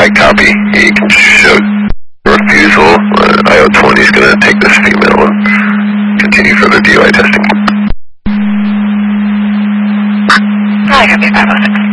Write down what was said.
Alright, copy. You can show refusal. IO-20 is going to take this female and continue further DUI testing. I copy 506.